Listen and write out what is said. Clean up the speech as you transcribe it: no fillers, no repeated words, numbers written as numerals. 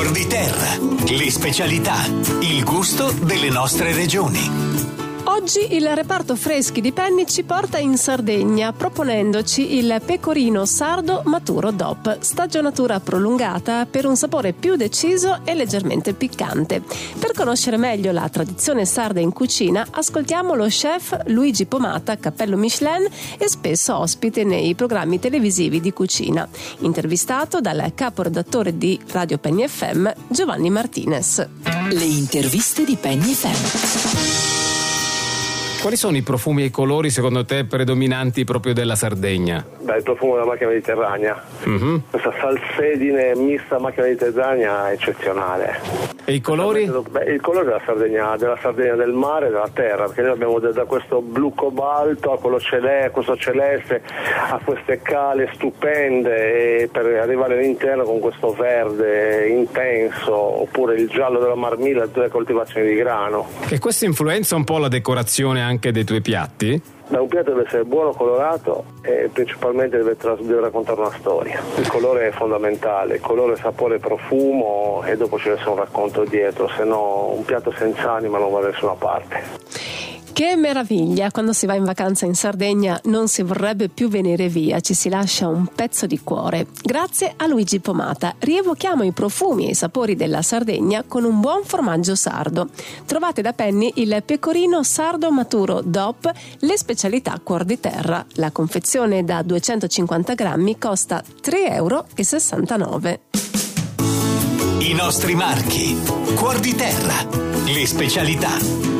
Cuor di Terra, le specialità, il gusto delle nostre regioni. Oggi il reparto freschi di Penny ci porta in Sardegna proponendoci il pecorino sardo maturo DOP, stagionatura prolungata per un sapore più deciso e leggermente piccante. Per conoscere meglio la tradizione sarda in cucina, ascoltiamo lo chef Luigi Pomata, cappello Michelin e spesso ospite nei programmi televisivi di cucina, intervistato dal caporedattore di Radio Penny FM, Giovanni Martinez. Le interviste di Penny FM. Quali sono i profumi e i colori secondo te predominanti proprio della Sardegna? Il profumo della macchina mediterranea. Questa salsedine mista macchina mediterranea è eccezionale. E i colori? Il colore della Sardegna del mare, della terra, perché noi abbiamo da questo blu cobalto a questo celeste, a queste cale stupende, e per arrivare all'interno con questo verde intenso, oppure il giallo della Marmilla, delle coltivazioni di grano. E questo influenza un po' la decorazione anche dei tuoi piatti? Un piatto deve essere buono, colorato e principalmente deve raccontare una storia. Il colore è fondamentale, colore, sapore, profumo, e dopo ci deve essere un racconto dietro, se no un piatto senza anima non va da nessuna parte. Che meraviglia, quando si va in vacanza in Sardegna non si vorrebbe più venire via, ci si lascia un pezzo di cuore. Grazie a Luigi Pomata rievochiamo i profumi e i sapori della Sardegna con un buon formaggio sardo. Trovate da Penny il pecorino sardo maturo DOP, le specialità Cuor di Terra. La confezione da 250 grammi costa €3,69. I nostri marchi, Cuor di Terra, le specialità.